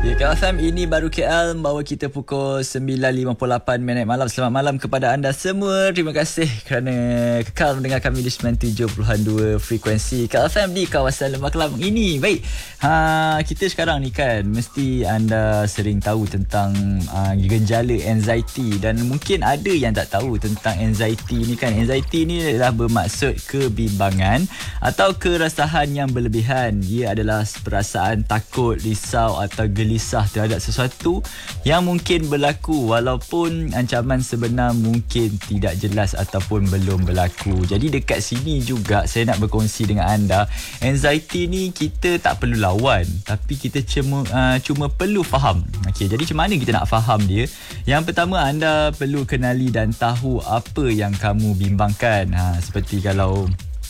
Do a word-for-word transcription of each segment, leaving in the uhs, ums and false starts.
Ya, K L F M ini baru K L membawa kita pukul sembilan lima puluh lapan minit malam. Selamat malam kepada anda semua. Terima kasih kerana kekal mendengar kami di sembilan puluh tujuh perpuluhan dua frekuensi K L F M di kawasan Lembah Kelabang ini. Baik, ha, kita sekarang ni kan mesti anda sering tahu tentang uh, gejala anxiety, dan mungkin ada yang tak tahu tentang anxiety ni kan. Anxiety ni adalah bermaksud kebimbangan atau kerasahan yang berlebihan. Ia adalah perasaan takut, risau atau gelisah terhadap sesuatu yang mungkin berlaku walaupun ancaman sebenar mungkin tidak jelas ataupun belum berlaku. Jadi dekat sini juga saya nak berkongsi dengan anda, anxiety ni kita tak perlu lawan, tapi kita cuma uh, cuma perlu faham. Okey, jadi macam mana kita nak faham dia? Yang pertama, anda perlu kenali dan tahu apa yang kamu bimbangkan. Ha, seperti kalau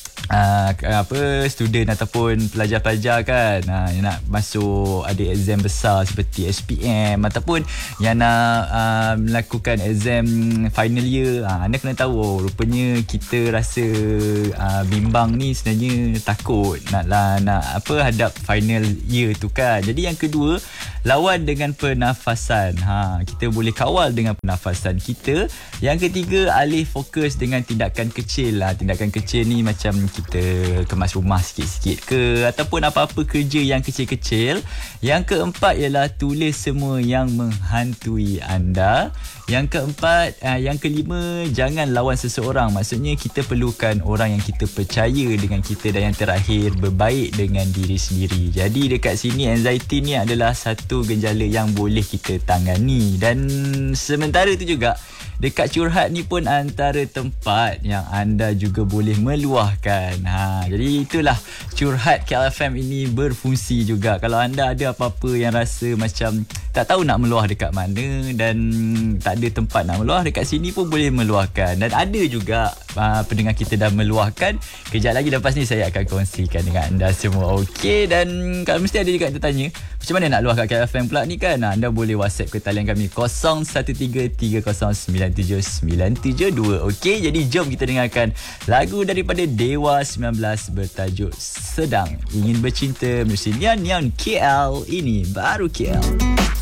Uh, apa student ataupun pelajar-pelajar kan, uh, yang nak masuk ada exam besar seperti S P M ataupun yang nak uh, melakukan exam final year, uh, anda kena tahu, oh, rupanya kita rasa uh, bimbang ni sebenarnya takut nak lah, nak apa hadap final year tu kan. Jadi yang kedua, lawan dengan pernafasan. Ha, kita boleh kawal dengan pernafasan kita. Yang ketiga, alih fokus dengan tindakan kecil lah. Tindakan kecil ni macam kita kemas rumah sikit-sikit ke, ataupun apa-apa kerja yang kecil-kecil. Yang keempat ialah tulis semua yang menghantui anda. Yang keempat, uh, yang kelima, jangan lawan seseorang. Maksudnya kita perlukan orang yang kita percaya dengan kita. Dan yang terakhir, berbaik dengan diri sendiri. Jadi dekat sini anxiety ni adalah satu gejala yang boleh kita tangani. Dan sementara tu juga, dekat curhat ni pun antara tempat yang anda juga boleh meluahkan. Ha, jadi itulah curhat K L F M ini berfungsi juga. Kalau anda ada apa-apa yang rasa macam tak tahu nak meluah dekat mana dan tak ada tempat nak meluah, dekat sini pun boleh meluahkan. Dan ada juga uh, pendengar kita dah meluahkan. Kejap lagi lepas ni saya akan kongsikan dengan anda semua. Okey, dan kalau mesti ada juga yang tertanya, macam mana nak luah kat K L F M pula ni kan? Anda boleh WhatsApp ke talian kami kosong satu tiga tiga kosong sembilan tujuh sembilan tujuh dua. Okey, jadi jom kita dengarkan lagu daripada Dewa sembilan belas bertajuk Sedang Ingin Bercinta. Mesin Nyan Nyan K L, ini baru K L.